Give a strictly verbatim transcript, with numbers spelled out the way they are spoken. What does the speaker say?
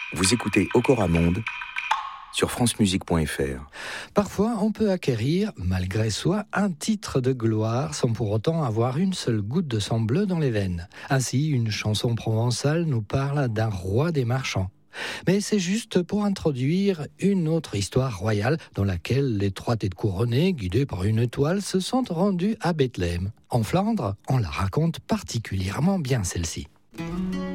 Vous écoutez Okora Monde sur francemusique point f r. Parfois, on peut acquérir, malgré soi, un titre de gloire sans pour autant avoir une seule goutte de sang bleu dans les veines. Ainsi, une chanson provençale nous parle d'un roi des marchands. Mais c'est juste pour introduire une autre histoire royale dans laquelle les trois têtes couronnées, guidées par une étoile, se sont rendues à Bethléem. En Flandre, on la raconte particulièrement bien celle-ci.